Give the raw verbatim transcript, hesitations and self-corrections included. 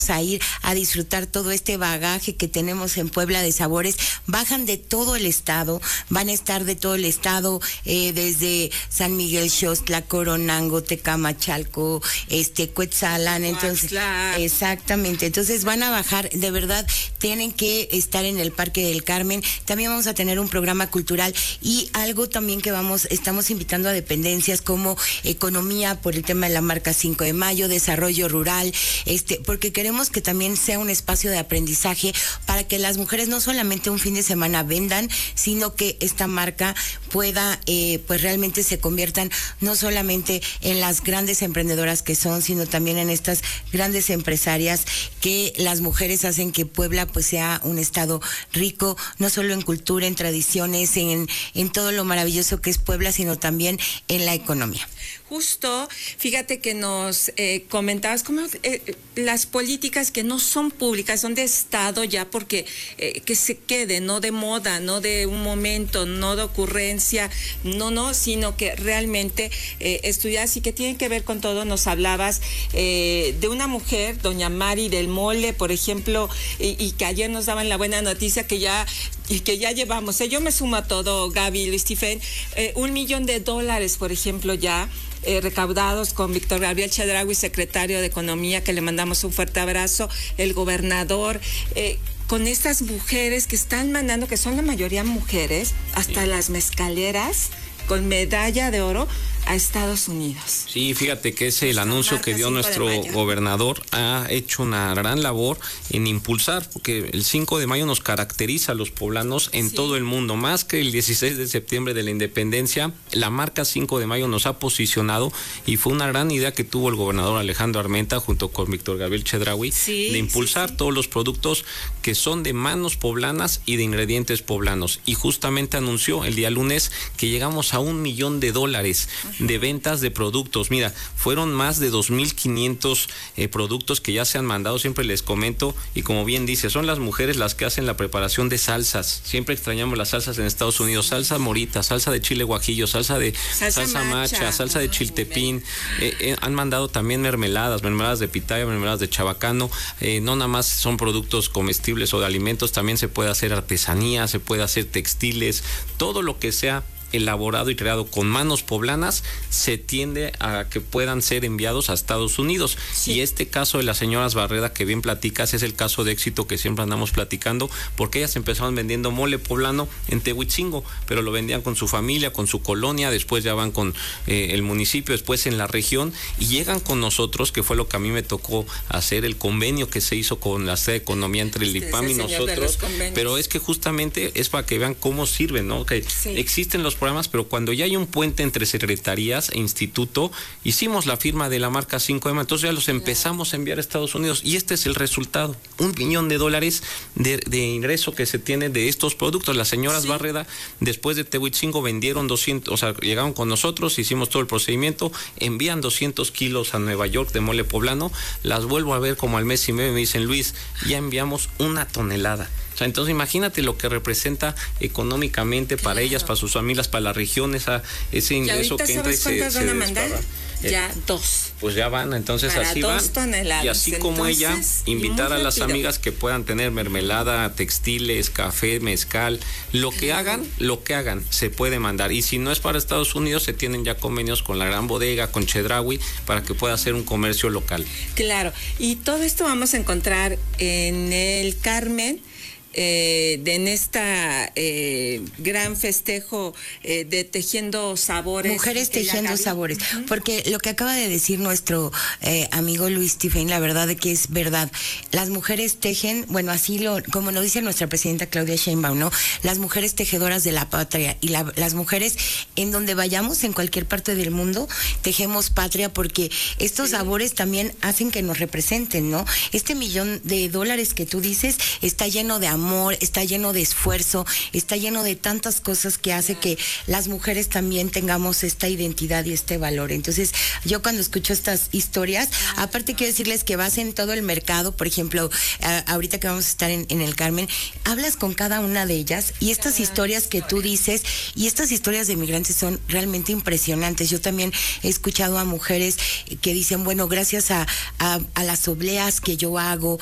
a ir a disfrutar todo este bagaje que tenemos en Puebla de sabores. Bajan de todo el estado, van a estar de todo el estado, eh, desde San Miguel, Xostla, Coronango, Tecamachalco, este, Cuetzalan, entonces, exactamente, entonces van a bajar, de verdad, tienen que estar en el Parque del Carmen. También vamos a tener un programa cultural y algo también que vamos, estamos invitando a dependencias como economía por el tema de la marca cinco de mayo, desarrollo rural, este, porque queremos que también sea un espacio de aprendizaje para que las mujeres no solamente un fin de semana vendan, sino que esta marca pueda, eh, pues realmente se conviertan no solamente en las grandes emprendedoras que son, sino también en estas grandes empresarias que las mujeres hacen que Puebla pues sea un estado rico, no solo en cultura, en tradiciones, en, en todo lo maravilloso que es Puebla, sino también en la economía. Justo, fíjate que nos eh, comentabas cómo eh, las políticas que no son públicas, son de Estado ya, porque eh, que se quede, no de moda, no de un momento, no de ocurrencia, no, no, sino que realmente eh, estudias y que tienen que ver con todo. Nos hablabas eh, de una mujer, doña Mari del Mole, por ejemplo, y, y que ayer nos daban la buena noticia que ya y que ya llevamos, eh, yo me sumo a todo, Gaby, Luis Stephen, eh, un millón de dólares, por ejemplo, ya Eh, recaudados con Víctor Gabriel Chedraui, secretario de Economía, que le mandamos un fuerte abrazo, el gobernador, eh, con estas mujeres que están mandando, que son la mayoría mujeres, hasta sí. Las mezcaleras, con medalla de oro a Estados Unidos. Sí, fíjate que es el anuncio que dio nuestro gobernador. Ha hecho una gran labor en impulsar, porque el cinco de mayo nos caracteriza a los poblanos en sí. todo el mundo, más que el dieciséis de septiembre de la independencia. La marca cinco de mayo nos ha posicionado y fue una gran idea que tuvo el gobernador Alejandro Armenta junto con Víctor Gabriel Chedraui sí, de impulsar sí, sí. todos los productos que son de manos poblanas y de ingredientes poblanos. Y justamente anunció el día lunes que llegamos a un millón de dólares de ventas de productos. Mira, fueron más de dos mil quinientos eh, productos que ya se han mandado, siempre les comento, y como bien dice, son las mujeres las que hacen la preparación de salsas. Siempre extrañamos las salsas en Estados Unidos, salsa morita, salsa de chile guajillo, salsa de salsa, salsa macha, macha, salsa de chiltepín, eh, eh, han mandado también mermeladas, mermeladas de pitaya, mermeladas de chabacano, eh, no nada más son productos comestibles o de alimentos, también se puede hacer artesanía, se puede hacer textiles, todo lo que sea elaborado y creado con manos poblanas se tiende a que puedan ser enviados a Estados Unidos. Sí. Y este caso de las señoras Barreda que bien platicas es el caso de éxito que siempre andamos platicando, porque ellas empezaron vendiendo mole poblano en Tehuitzingo, pero lo vendían con su familia, con su colonia, después ya van con eh, el municipio, después en la región, y llegan con nosotros, que fue lo que a mí me tocó hacer, el convenio que se hizo con la sede de Economía entre el I P A M y nosotros, pero es que justamente es para que vean cómo sirven, ¿no? Que sí. existen los programas, pero cuando ya hay un puente entre secretarías e instituto, hicimos la firma de la marca cinco de mayo, entonces ya los empezamos a enviar a Estados Unidos y este es el resultado, un millón de dólares de, de ingreso que se tiene de estos productos. Las señoras sí. Barreda, después de Tehuitzingo vendieron doscientos, o sea, llegaron con nosotros, hicimos todo el procedimiento, envían doscientos kilos a Nueva York de mole poblano, las vuelvo a ver como al mes y medio y me dicen, Luis, ya enviamos una tonelada. O sea, entonces imagínate lo que representa económicamente para claro. ellas, para sus familias, para la región, esa, ese ingreso que entra y se, se dispara. Ya eh, dos. Pues ya van, entonces para así dos van. Toneladas. Y así como entonces, ella, invitar a las rápido. amigas que puedan tener mermelada, textiles, café, mezcal, lo que hagan, lo que hagan, se puede mandar. Y si no es para Estados Unidos, se tienen ya convenios con la Gran Bodega, con Chedraui, para que pueda hacer un comercio local. Claro, y todo esto vamos a encontrar en el Carmen. Eh, de en esta eh, gran festejo eh, de Tejiendo Sabores. Mujeres Tejiendo Sabores, uh-huh. porque lo que acaba de decir nuestro eh, amigo Luis Stephen, la verdad de que es verdad. Las mujeres tejen, bueno, así lo, como nos dice nuestra presidenta Claudia Sheinbaum, ¿no? Las mujeres tejedoras de la patria y la, las mujeres en donde vayamos, en cualquier parte del mundo, tejemos patria, porque estos sí. sabores también hacen que nos representen, ¿no? Este millón de dólares que tú dices está lleno de amor, amor, está lleno de esfuerzo, está lleno de tantas cosas que hace que las mujeres también tengamos esta identidad y este valor. Entonces, yo cuando escucho estas historias, aparte quiero decirles que vas en todo el mercado, por ejemplo, a, ahorita que vamos a estar en, en el Carmen, hablas con cada una de ellas y estas historias que tú dices y estas historias de migrantes son realmente impresionantes. Yo también he escuchado a mujeres que dicen, bueno, gracias a, a, a las obleas que yo hago,